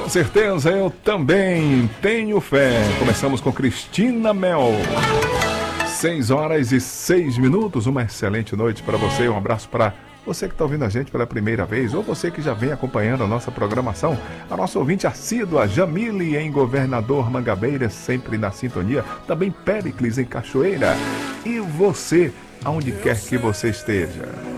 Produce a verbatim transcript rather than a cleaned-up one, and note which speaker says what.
Speaker 1: certeza, eu também tenho fé. Começamos com Cristina Mel. seis horas e seis minutos, uma excelente noite para você. Um abraço para você que está ouvindo a gente pela primeira vez, ou você que já vem acompanhando a nossa programação. A nossa ouvinte assídua, Jamile em Governador Mangabeira, sempre na sintonia. Também Péricles em Cachoeira. E você, aonde quer que você esteja.